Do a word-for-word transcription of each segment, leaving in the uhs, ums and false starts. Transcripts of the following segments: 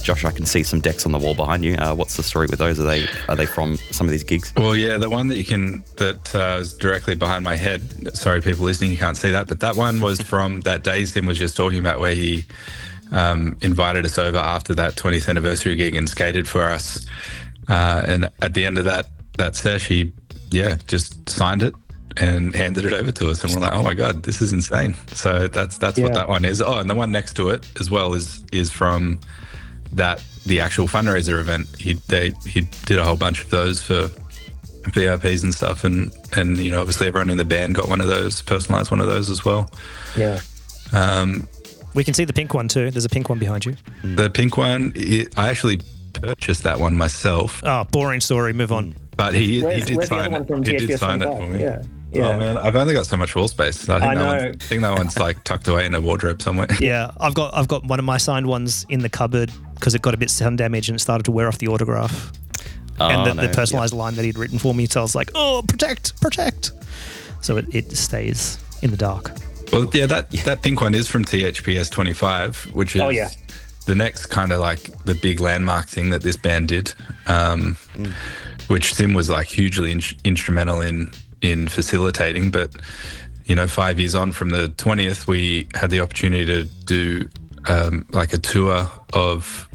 Josh, I can see some decks on the wall behind you. Uh, what's the story with those? Are they are they from some of these gigs? Well, yeah, the one that you can that uh, is directly behind my head. Sorry, people listening, you can't see that, but that one was from that day Sim was just talking about, where he um, invited us over after that twentieth anniversary gig and skated for us. Uh, and at the end of that that sesh, he yeah just signed it and handed it over to us, and we're like, oh my god, this is insane. So that's that's yeah. what that one is. Oh, and the one next to it as well is is from that the actual fundraiser event. He they he did a whole bunch of those for V I Ps and stuff, and and you know, obviously everyone in the band got one of those, personalized one of those as well. Yeah. Um, we can see the pink one too. There's a pink one behind you. The pink one, it, I actually purchased that one myself. Oh, boring story. Move on. But he where's, he did sign it. He did sign it for me. Yeah. Yeah. Oh man, I've only got so much wall space. I think, I that, know. One, I think that one's like tucked away in a wardrobe somewhere. Yeah, I've got I've got one of my signed ones in the cupboard because it got a bit sun damaged and it started to wear off the autograph. Oh, and the, no. the personalised yeah. line that he'd written for me, so I was like, oh, protect, protect. So it, it stays in the dark. Well, yeah, that that pink one is from T H P S twenty-five, which is oh, yeah. the next kind of like the big landmark thing that this band did, um, mm. which Sim was like hugely in- instrumental in in facilitating. But you know, five years on from the twentieth, we had the opportunity to do um, like a tour of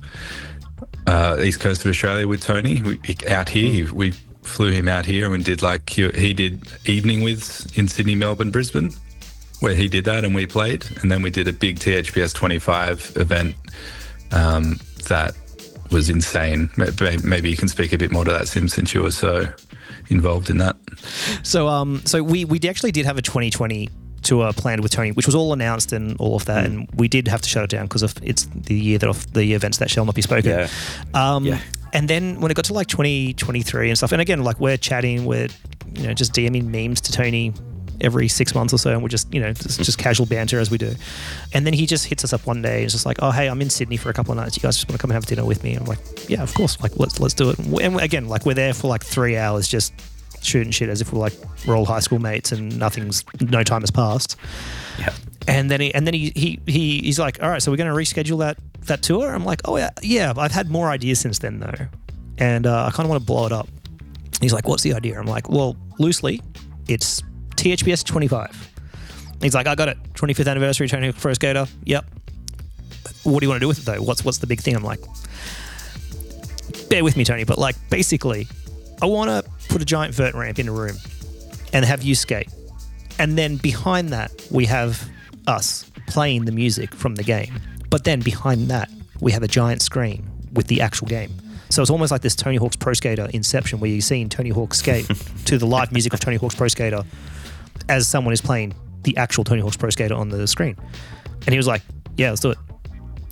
uh, East Coast of Australia with Tony. We, out here, we flew him out here and did like he did evening with in Sydney, Melbourne, Brisbane, where he did that and we played, and then we did a big T H P S twenty-five event um, that was insane. Maybe you can speak a bit more to that, Sim, since you were so involved in that. So, um, so we we actually did have a twenty twenty tour planned with Tony, which was all announced and all of that, mm. and we did have to shut it down because of it's the year that of the events that shall not be spoken. Yeah. Um, yeah. And then when it got to like twenty twenty-three and stuff, and again, like we're chatting, we're you know just DMing memes to Tony every six months or so, and we're just, you know, just, just casual banter as we do. And then he just hits us up one day and it's just like, oh, hey, I'm in Sydney for a couple of nights. You guys just want to come and have dinner with me? And I'm like, yeah, of course. Like, let's let's do it. And again, like we're there for like three hours just shooting shit as if we're like, we're all high school mates and nothing's, no time has passed. Yeah. And then he, and then he, he, he he's like, all right, so we're going to reschedule that, that tour? I'm like, oh yeah, yeah, I've had more ideas since then though. And uh, I kind of want to blow it up. He's like, what's the idea? I'm like, well, loosely, it's T H P S twenty-five. He's like, I got it. twenty-fifth anniversary, Tony Hawk Pro Skater. Yep. What do you want to do with it though? What's what's the big thing? I'm like, bear with me, Tony, but like basically, I want to put a giant vert ramp in a room and have you skate. And then behind that, we have us playing the music from the game. But then behind that, we have a giant screen with the actual game. So it's almost like this Tony Hawk's Pro Skater Inception, where you're seeing Tony Hawk skate to the live music of Tony Hawk's Pro Skater as someone is playing the actual Tony Hawk's Pro Skater on the screen. And he was like, yeah, let's do it.